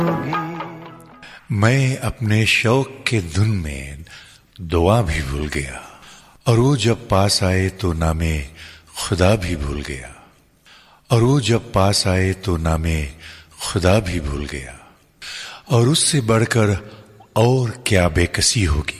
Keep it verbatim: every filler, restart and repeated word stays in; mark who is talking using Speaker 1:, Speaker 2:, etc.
Speaker 1: मैं अपने शौक के धुन में दुआ भी भूल गया, और वो जब पास आए तो नामे खुदा भी भूल गया, और वो जब पास आए तो नामे खुदा भी भूल गया। और उससे बढ़कर और क्या बेकसी होगी।